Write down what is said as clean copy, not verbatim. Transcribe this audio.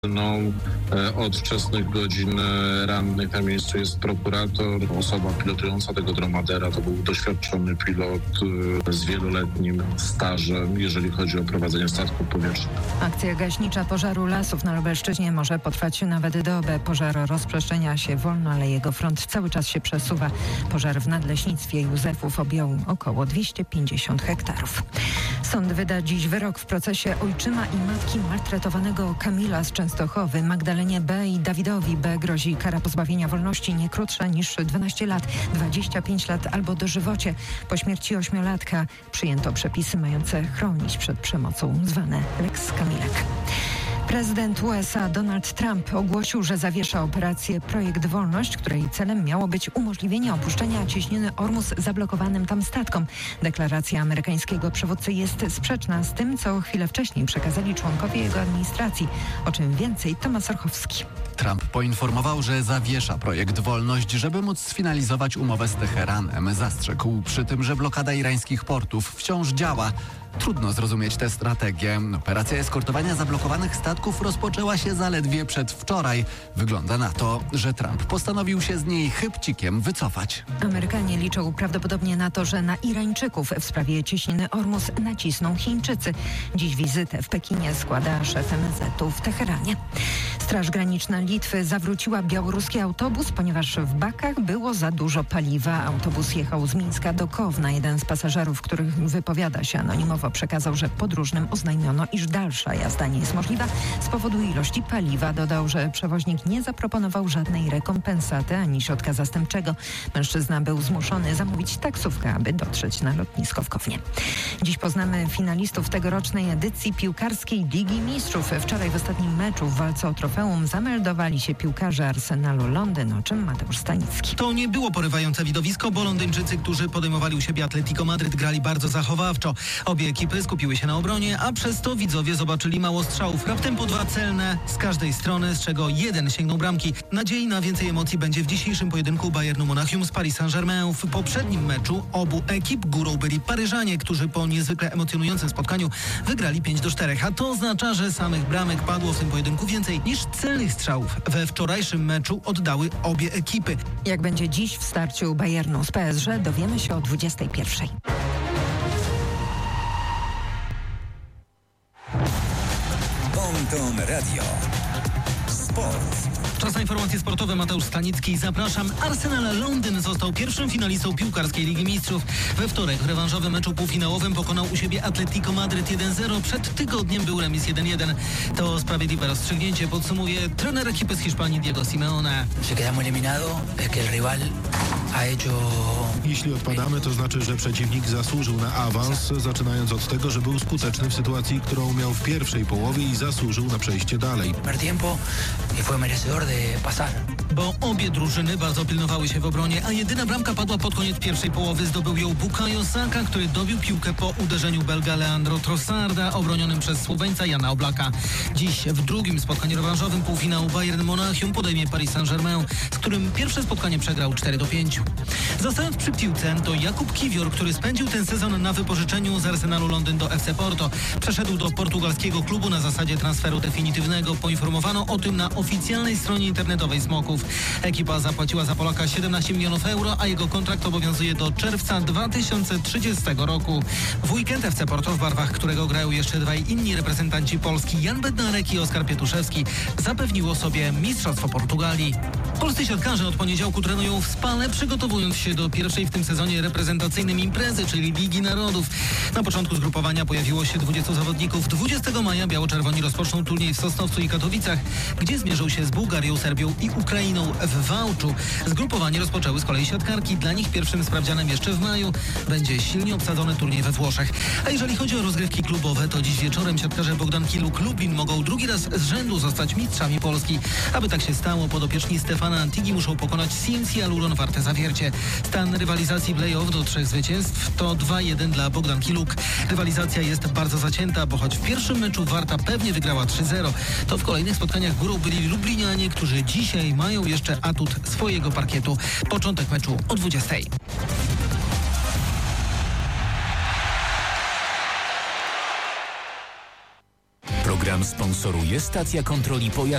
Od wczesnych godzin rannych na miejscu jest prokurator. Osoba pilotująca tego dromadera to był doświadczony pilot z wieloletnim stażem, jeżeli chodzi o prowadzenie statków powietrznych. Akcja gaśnicza pożaru lasów na Lubelszczyźnie może potrwać nawet dobę. Pożar rozprzestrzenia się wolno, ale jego front cały czas się przesuwa. Pożar w nadleśnictwie Józefów objął około 250 hektarów. Sąd wyda dziś wyrok w procesie ojczyma i matki maltretowanego Kamila z Częstochowy. Magdalenie B. i Dawidowi B. grozi kara pozbawienia wolności nie krótsza niż 12 lat, 25 lat albo dożywocie. Po śmierci 8-latka przyjęto przepisy mające chronić przed przemocą, zwane Lex Kamilek. Prezydent USA Donald Trump ogłosił, że zawiesza operację Projekt Wolność, której celem miało być umożliwienie opuszczenia cieśniny Ormus zablokowanym tam statkom. Deklaracja amerykańskiego przywódcy jest sprzeczna z tym, co chwilę wcześniej przekazali członkowie jego administracji. O czym więcej Tomasz Orchowski. Trump poinformował, że zawiesza Projekt Wolność, żeby móc sfinalizować umowę z Teheranem. Zastrzegł przy tym, że blokada irańskich portów wciąż działa. Trudno zrozumieć tę strategię. Operacja eskortowania zablokowanych statków rozpoczęła się zaledwie przedwczoraj. Wygląda na to, że Trump postanowił się z niej chybcikiem wycofać. Amerykanie liczą prawdopodobnie na to, że na Irańczyków w sprawie cieśniny Ormus nacisną Chińczycy. Dziś wizytę w Pekinie składa szef MSZ-u w Teheranie. Straż Graniczna Litwy zawróciła białoruski autobus, ponieważ w bakach było za dużo paliwa. Autobus jechał z Mińska do Kowna. Jeden z pasażerów, których wypowiada się anonimowo, przekazał, że podróżnym oznajmiono, iż dalsza jazda nie jest możliwa z powodu ilości paliwa. Dodał, że przewoźnik nie zaproponował żadnej rekompensaty ani środka zastępczego. Mężczyzna był zmuszony zamówić taksówkę, aby dotrzeć na lotnisko w Kownie. Dziś poznamy finalistów tegorocznej edycji piłkarskiej Ligi Mistrzów. Wczoraj w ostatnim meczu w walce o trofeum zameldowali się piłkarze Arsenalu Londyn, o czym Mateusz Stanicki. To nie było porywające widowisko, bo Londyńczycy, którzy podejmowali u siebie Atletico Madryt, grali bardzo zachowawczo. Obie ekipy skupiły się na obronie, a przez to widzowie zobaczyli mało strzałów. Raptem po 2 celne z każdej strony, z czego jeden sięgnął bramki. Nadziei na więcej emocji będzie w dzisiejszym pojedynku Bayernu Monachium z Paris Saint-Germain. W poprzednim meczu obu ekip górą byli Paryżanie, którzy po niezwykle emocjonującym spotkaniu wygrali 5-4. A to oznacza, że samych bramek padło w tym pojedynku więcej niż celnych strzałów. We wczorajszym meczu oddały obie ekipy. Jak będzie dziś w starciu Bayernu z PSG, dowiemy się o 21:00. Ponton Radio. Sport. Czas na informacje sportowe. Mateusz Stanicki. Zapraszam. Arsenal Londyn został pierwszym finalistą piłkarskiej Ligi Mistrzów. We wtorek w rewanżowym meczu półfinałowym pokonał u siebie Atletico Madryt 1-0. Przed tygodniem był remis 1-1. To sprawiedliwe rozstrzygnięcie podsumuje trener ekipy z Hiszpanii Diego Simeone. Jeśli odpadamy, to znaczy, że przeciwnik zasłużył na awans, zaczynając od tego, że był skuteczny w sytuacji, którą miał w pierwszej połowie i zasłużył na przejście dalej. Bo obie drużyny bardzo pilnowały się w obronie, a jedyna bramka padła pod koniec pierwszej połowy. Zdobył ją Bukayo Saka, który dobił piłkę po uderzeniu Belga Leandro Trossarda, obronionym przez Słoweńca Jana Oblaka. Dziś w drugim spotkaniu rewanżowym półfinału Bayern Monachium podejmie Paris Saint-Germain, z którym pierwsze spotkanie przegrał 4-5. Zostając przy piłce, to Jakub Kiwior, który spędził ten sezon na wypożyczeniu z Arsenalu Londyn do FC Porto, przeszedł do portugalskiego klubu na zasadzie transferu definitywnego. Poinformowano o tym na oficjalnej stronie internetowej Smoków. Ekipa zapłaciła za Polaka 17 milionów euro, a jego kontrakt obowiązuje do czerwca 2030 roku. W weekend FC Porto, w barwach którego grają jeszcze dwaj inni reprezentanci Polski, Jan Bednarek i Oskar Pietuszewski, zapewniło sobie Mistrzostwo Portugalii. Polscy siatkarze od poniedziałku trenują w Spale, przygotowując się do pierwszej w tym sezonie reprezentacyjnym imprezy, czyli Ligi Narodów. Na początku zgrupowania pojawiło się 20 zawodników. 20 maja biało-czerwoni rozpoczną turniej w Sosnowcu i Katowicach, gdzie zmierzą się z Bułgarią, Serbią i Ukrainą w Wałczu. Zgrupowanie rozpoczęły z kolei siatkarki. Dla nich pierwszym sprawdzianem jeszcze w maju będzie silnie obsadzony turniej we Włoszech. A jeżeli chodzi o rozgrywki klubowe, to dziś wieczorem siatkarze Bogdanki Luk Lublin mogą drugi raz z rzędu zostać mistrzami Polski. Aby tak się stało, podopieczni Stefana Antigi muszą pokonać CMC Aluron Warte Zawiercie. Stan rywalizacji play-off do 3 zwycięstw to 2-1 dla Bogdanki Luk. Rywalizacja jest bardzo zacięta, bo choć w pierwszym meczu Warta pewnie wygrała 3-0, to w kolejnych spotkaniach górą byli Lublinianie, którzy dzisiaj mają jeszcze atut swojego parkietu. Początek meczu o 20:00. Program Program sponsoruje stacja kontroli pojazdów